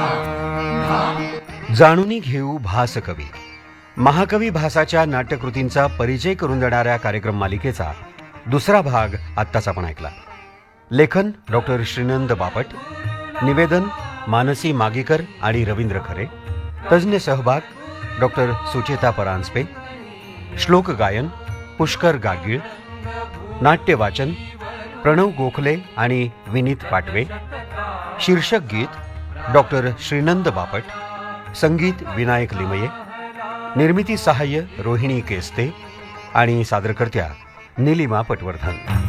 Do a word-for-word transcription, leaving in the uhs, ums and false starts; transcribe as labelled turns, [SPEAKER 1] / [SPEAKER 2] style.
[SPEAKER 1] जाणूनी घेऊ भास कवी. महाकवी भासाच्या नाट्यकृतींचा परिचय करून देणाऱ्या कार्यक्रम मालिकेचा दुसरा भाग आत्ताच आपण ऐकला. लेखन डॉक्टर श्रीनंद बापट, निवेदन मानसी मागीकर आणि रवींद्र खरे, तज्ज्ञ सहभाग डॉक्टर सुचेता परांजपे, श्लोक गायन पुष्कर गाडगीळ, नाट्य वाचन प्रणव गोखले आणि विनीत पाटवे, शीर्षक गीत डॉक्टर श्रीनंद बापट, संगीत विनायक लिमये, निर्मिती सहाय्य रोहिणी केस्ते आणि सादरकर्त्या नीलिमा पटवर्धन.